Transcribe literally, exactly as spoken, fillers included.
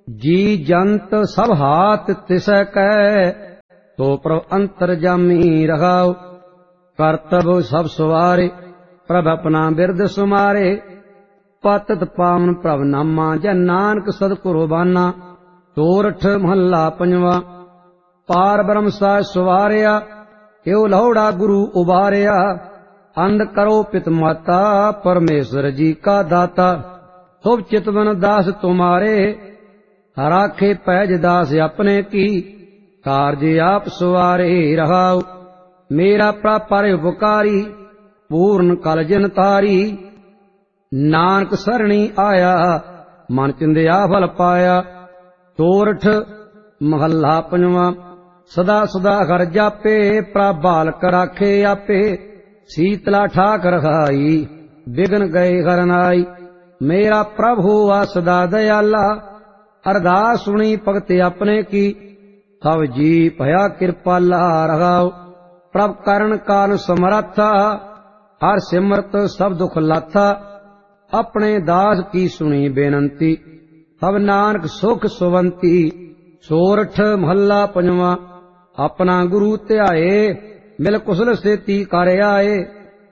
जी जंत सब हाथ तिसै कै, तो प्रभ अंतर जामी रहाओ। करतब सब सवारे, प्रभ अपना बिरद सुमारे। पतित पावन प्रभ नामा, जन नानक सदगुरु बाना। सोरठ महला पंजवा। पार ब्रह्म साज सवारिया, यो लौड़ा गुरु उबारिया। अंध करो पित माता, परमेश्वर जी का दाता। शुभ चितवन दास तुम्हारे, राखे पैज दास अपने की। कारज आप सवारे रहाओ, मेरा प्रापर उपकारी। पूर्ण कल जिन तारी, नानक सरणी आया। मन चिंदिया फल पाया। सोरठ महला पंजवा। सदा सदा घर जापे, प्रभ बालक राखे आपे। शीतला ठाक रखाई, विघ्न गए घर नाई। मेरा प्रभु हुआ सदा दयाला, अरदास सुनी भगत अपने की। सब जी भया कृपाला रहाओ, प्रभ करण काल समरथा। हर सिमरत सब दुख लाथा, अपने दास की सुनी बेनंती। सब नानक सुख सुवंती। सोरठ महला पंजवा। अपना गुरु ध्याए, मिल कुशल सेती कर आए।